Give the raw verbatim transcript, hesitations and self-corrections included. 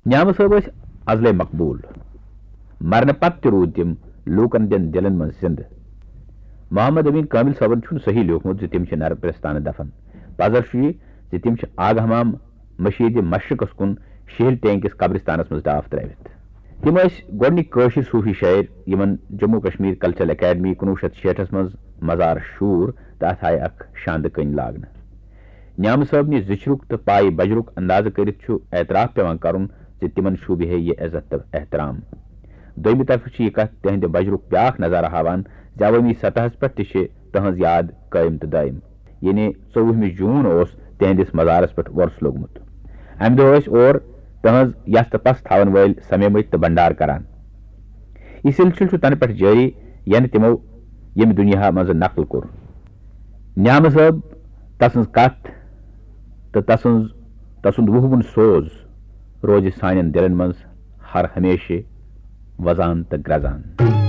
نیام صٲب ٲسۍ ازلے مقبوٗل مرنہٕ پتہٕ تہِ روٗدۍ تِم لوٗکن دٮ۪ن دِلن منٛز زِندٕ محمد امین کامل صٲبن چھُنہٕ صحیح لیوٗکھمُت زِ تِم چھِ نرپرستانہٕ دفن پزر چھُ یہِ زِ تِم چھِ آگ حمام مشیٖدِ مشرقس کُن شہل ٹینگ کِس قبرستانس منٛز ڈاف ترٲوِتھ تِم ٲسۍ گۄڈنِکۍ کٲشِر صوٗفی شٲعر یِمن جموں کشمیٖر کلچرل اکیڈمی کُنوُہ شیٚتھ شیٹھس منٛز مزار شوٗر تہٕ اتھ آیہِ اکھ شاندٕ کٔنۍ لاگنہٕ نیامہٕ صٲبنہِ زِچھرُک تہٕ پایہِ بجرُک اندازٕ کٔرِتھ چھُ اعتراف پیوان کرُن زِ تِمن شوٗبہِ ہے یہِ عزت تہٕ احترام دوٚیمہِ طرفہٕ چھِ یہِ کتھ تِہنٛدِ بجرُک بیاکھ نظارٕ ہاوان زِ عوٲمی سطحس پٮ۪ٹھ تہِ چھِ تہنٛز یاد قٲیِم تہٕ دٲیِم یعنی ژوٚوُہمہِ جوٗن اوس تِہنٛدِس مزارس پٮ۪ٹھ وۄرس لوٚگمُت امہِ دۄہ ٲسۍ اور تہنٛز یس تہٕ پس تھاون وٲلۍ سمیمٕتۍ تہٕ بنڈار کران یہِ سلسلہٕ چھُ تنہٕ پٮ۪ٹھ جٲری ینہٕ تِمو ییٚمہِ دُنیا منٛزٕ نقل کوٚر نیامہٕ صٲب تسٕنٛز کتھ تہٕ تسٕنٛز تسُنٛد وُہوُن سوز روزِ سانٮ۪ن دِلن منٛز ہر ہمیشہٕ وزان تہٕ گرزان